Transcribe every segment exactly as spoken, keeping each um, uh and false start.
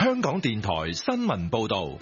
香港電台新聞報道。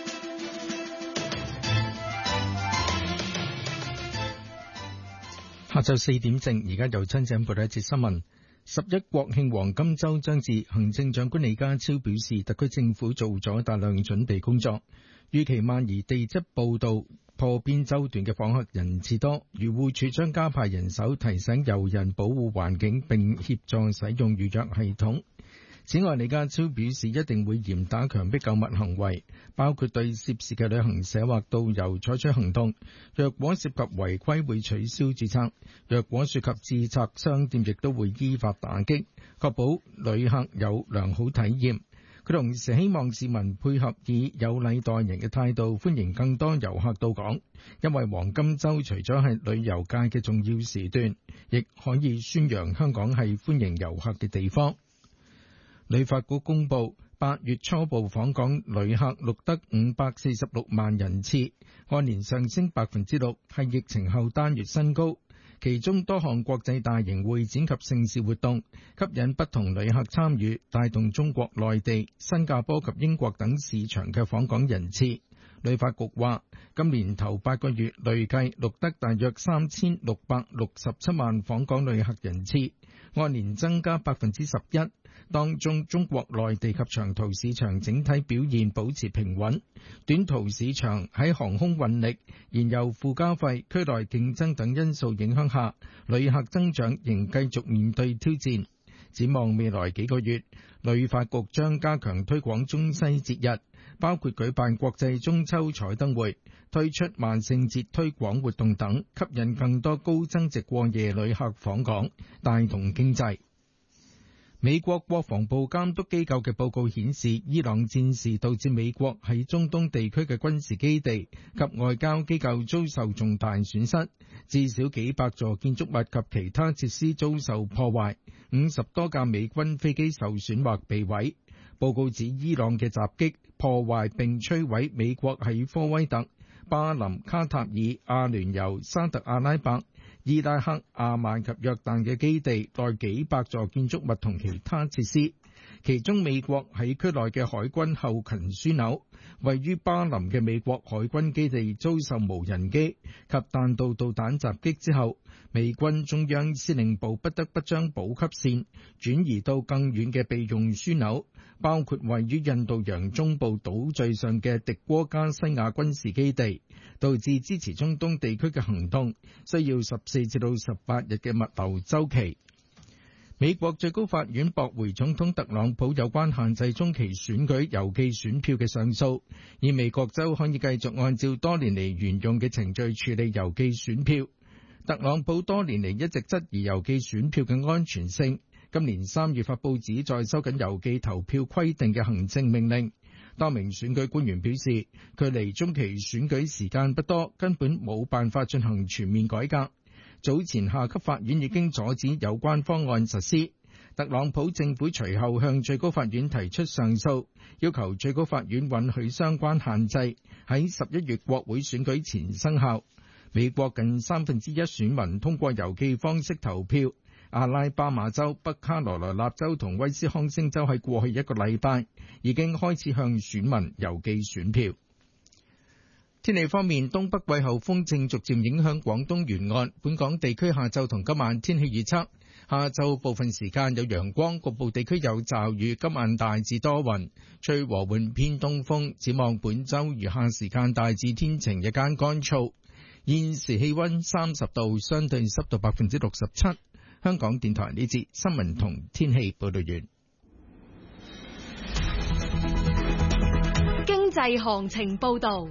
下晝四點正，而家由親井報道一節新聞。十一國慶黃金週將至，行政長官李家超表示，特區政府做咗大量準備工作，預期萬宜地質報道破邊洲段嘅訪客人次多，漁護署將加派人手提醒遊人保護環境，並協助使用預約系統。此外，李家超表示一定會嚴打強迫購物行為，包括對涉事嘅旅行社或導遊採取行動。若果涉及違規，會取消註冊；若果涉及自拆商店，亦都會依法打擊，確保旅客有良好體驗。佢同時希望市民配合以有禮待人嘅態度，歡迎更多遊客到港，因為黃金週除咗係旅遊界嘅重要時段，亦可以宣揚香港係歡迎遊客嘅地方。旅發局公布，八月初步訪港旅客錄得五百四十六萬人次，按年上升百分之六，係疫情後單月新高。其中多項國際大型會展及盛事活動吸引不同旅客參與，帶動中國內地、新加坡及英國等市場嘅訪港人次。旅發局話，今年頭八個月累計錄得大約三千六百六十七萬訪港旅客人次，按年增加百分之十一。當中中國內地及長途市場整體表現保持平穩，短途市場喺航空運力、燃油附加費、區內競爭等因素影響下，旅客增長仍繼續面對挑戰。展望未來幾個月，旅發局將加強推廣中西節日，包括舉辦國際中秋彩燈會、推出萬聖節推廣活動等，吸引更多高增值過夜旅客訪港，帶動經濟。美國國防部監督機構嘅報告顯示，伊朗戰事導致美國喺中東地區嘅軍事基地及外交機構遭受重大損失，至少幾百座建築物及其他設施遭受破壞，五十多架美軍飛機受損或被毀。報告指伊朗嘅襲擊破壞並摧毀美國喺科威特、巴林、卡塔爾、阿聯酋、沙特阿拉伯、伊拉克、阿曼及約旦嘅基地內幾百座建築物同其他設施，其中美國喺區內嘅海軍後勤樞紐，位於巴林嘅美國海軍基地遭受無人機及彈道導彈襲擊之後，美軍中央司令部不得不將補給線轉移到更遠嘅備用樞紐，包括位於印度洋中部島嶼上嘅迪戈加西亞軍事基地，導致支持中東地區嘅行動需要十四至到十八日嘅物流週期。美國最高法院駁回總統特朗普有關限制中期選舉郵寄選票嘅上訴，以美國州可以繼續按照多年嚟沿用嘅程序處理郵寄選票。特朗普多年嚟一直質疑郵寄選票嘅安全性，今年三月發佈旨在收緊郵寄投票規定嘅行政命令。多名選舉官員表示，距離中期選舉時間不多，根本冇辦法進行全面改革。早前下級法院已經阻止有關方案實施，特朗普政府隨後向最高法院提出上訴，要求最高法院允許相關限制喺十一月國會選舉前生效。美國近三分之一選民通過郵寄方式投票，阿拉巴馬州、北卡羅來納州同威斯康星州喺過去一個禮拜已經開始向選民郵寄選票。天氣方面，東北季候風正逐漸影響廣東沿岸，本港地區下晝同今晚天氣預測，下晝部分時間有陽光，局部地區有驟雨，今晚大致多雲，吹和緩偏東風。展望本週餘下時間大致天晴，日間乾燥。現時氣溫三十度，相對濕度百分之六十七。香港電台呢節新聞同天氣報道完。 經濟行情報道。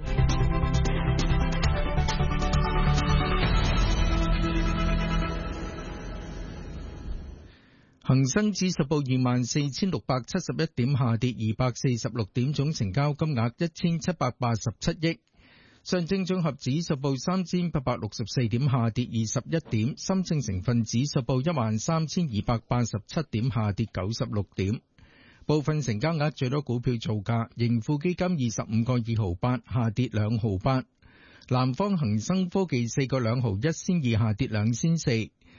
恒生指數報二萬四千六百七十一點，下跌二百四十六點，總成交金額一千七百八十七億。上證綜合指數報三千八百六十四點，下跌二十一點。深證成分指數報一萬三千二百八十七點，下跌九十六點。部分成交額最多股票造價，盈富基金二十五個二毫八，下跌兩毫八。南方恒生科技四個兩毫一仙二，下跌兩仙四。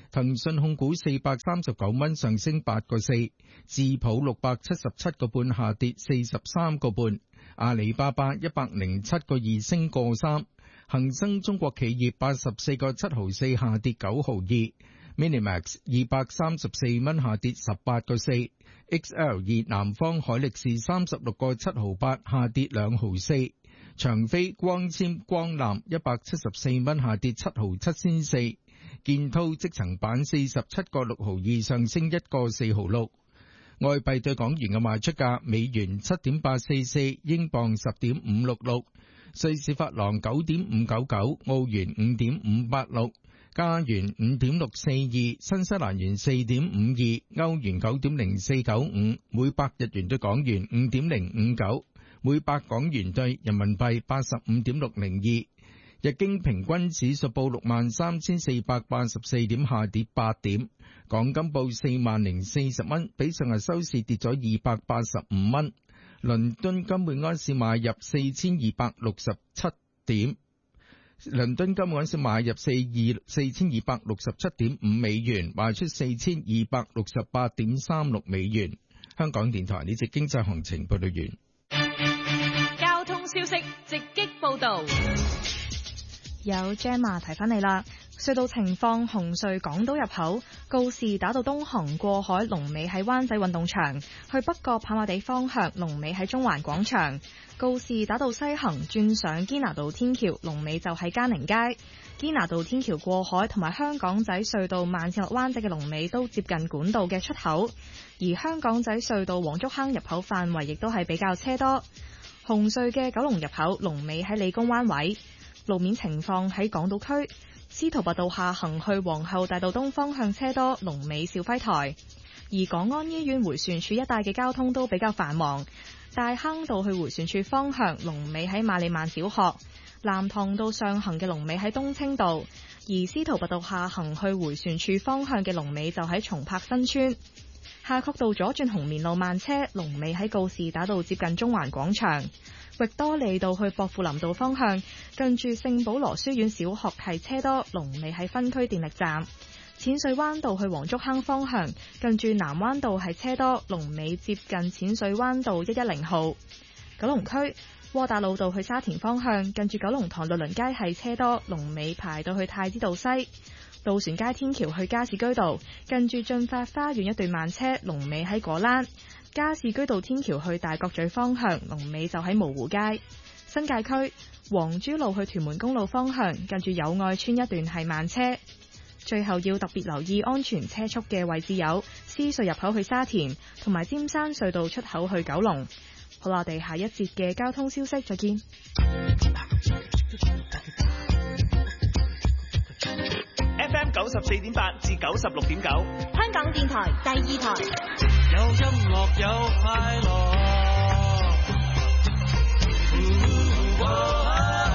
騰訊控股四百三十九蚊上升八個四，智普六百七十七個半下跌四十三個半，阿里巴巴一百零七個二升個三，恒生中國企業八十四個七毫四下跌九毫二。Minimax 二百三十四蚊下跌十八個四 ，X L 二南方海力士三十六個七毫八下跌兩毫四，長飛光纖光纜一百七十四蚊下跌七毫七仙四，建滔積層板四十七個六毫二上升一個四毫六。外幣對港元嘅賣出價：美元七點八四四，英鎊十點五六六，瑞士法郎九點五九九，澳元五點五八六。加元五點六四二，新西蘭元四點五二，歐元九點零四九五，每百日元對港元五點零五九，每百港元對人民幣八十五點六零二。日經平均指數報六萬三千四百八十四點，下跌八點。港金報四萬零四十蚊，比上日收市跌咗二百八十五蚊。倫敦金每安士買入四千二百六十七點。倫敦金每盎司買入四二四千二百六十七點五美元，賣出四千二百六十八點三六美元。香港電台呢節經濟行情報道完。 交通消息直擊報道。 有 Gemma 提翻你啦，隧道情況：紅隧港島入口告士打道東行過海，龍尾喺灣仔運動場；去北角跑馬地方向，龍尾喺中環廣場。告士打道西行轉上堅拿道天橋，龍尾就喺嘉寧街。堅拿道天橋過海同埋香港仔隧道慢線落灣仔嘅龍尾都接近管道嘅出口，而香港仔隧道黃竹坑入口範圍亦都係比較車多。紅隧嘅九龍入口龍尾喺理工灣位。路面情況喺港島區，司徒拔道下行去皇后大道東方向車多，龍尾兆輝台。而港安醫院迴旋處一帶嘅交通都比較繁忙，大坑道去迴旋處方向龍尾喺馬里曼小學，南塘道上行嘅龍尾喺東清道，而司徒拔道下行去迴旋處方向嘅龍尾就喺松柏新村。夏慤道左轉紅棉路慢車，龍尾喺告士打道接近中環廣場。域多利道去薄扶林道方向，近住聖保羅書院小學係車多，龍尾喺分區電力站。淺水灣道去黃竹坑方向，近住南灣道係車多，龍尾接近淺水灣道一一零號。九龍區窩打老道去沙田方向，近住九龍塘律倫街係車多，龍尾排到去太子道西。渡船街天橋去加士居道，近住駿發花園一段慢車，龍尾喺果欄。加士居道天橋去大角咀方向，龍尾就喺蕪湖街。新界區黃珠路去屯門公路方向，近住友愛村一段係慢車。最後要特別留意安全車速嘅位置有獅隧入口去沙田，同埋尖山隧道出口去九龍。好啦，我哋下一節嘅交通消息再見。 F M 九十四點八至九十六點九， 香港電台第二台。 有音樂有快樂，嗯哦、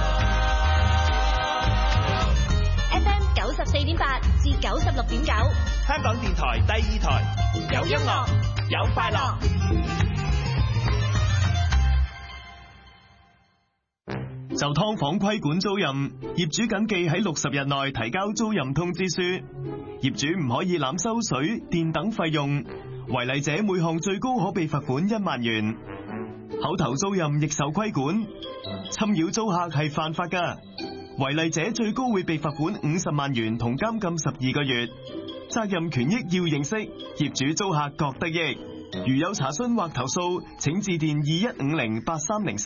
F M 九十四點八至九十六點九， 香港電台第二台。有音樂有快樂。 就劏房規管租賃，業主謹記喺六十日內提交租賃通知書。業主唔可以濫收水電等費用，違例者每項最高可被罰款一萬元。口頭租賃亦受規管，侵擾租客係犯法㗎。違例者最高會被罰款五十萬元同監禁十二個月。責任權益要認識，業主租客各得益。如有查詢或投訴，請致電二一五零八三零三。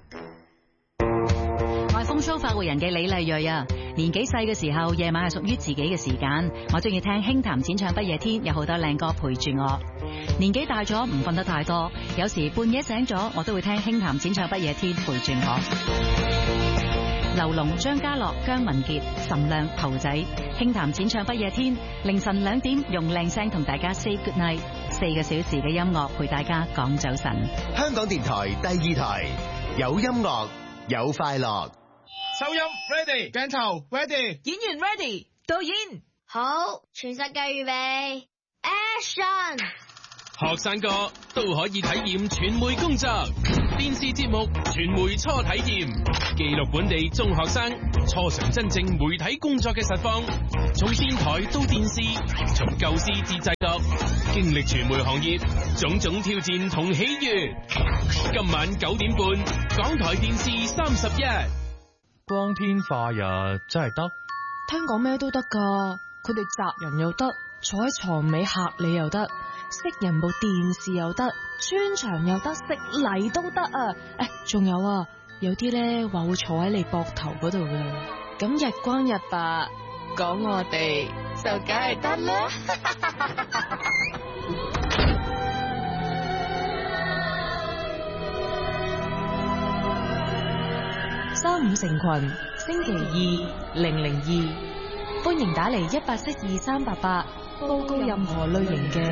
我係風騷發活人嘅李麗蕊啊！年紀細嘅時候，夜晚係屬於自己嘅時間，我中意聽輕談淺唱不夜天，有好多靚歌陪住我。年紀大咗唔瞓得太多，有時半夜醒咗，我都會聽輕談淺唱不夜天陪住我。劉龍、張家樂、姜文傑、岑亮、頭仔，輕談淺唱不夜天，凌晨兩點用靚聲同大家 say good night， 四個小時嘅音樂陪大家講早晨。 香港電台第二台，有音樂有快樂。 收音 ready， 鏡頭 ready， 演員 ready， 導演好，全世界預備 action。 學生哥都可以體驗傳媒工作，電視節目傳媒初體驗，記錄本地中學生初嘗真正媒體工作嘅實況，從電台到電視，從構思至製作，經歷傳媒行業種種挑戰同喜悅。今晚九點半，港台電視三十一。 光天化日真係得？ 聽講咩都得噶，佢哋襲人又得，坐喺床尾嚇你又得，熄人部電視又得，穿牆又得，食泥都得啊！誒，仲有啊，有啲咧話會坐喺你膊頭嗰度噶。咁日光日白，講我哋就梗係得啦。三五成群，星期二零零二，歡迎打嚟一八七二三八八，報告任何類型嘅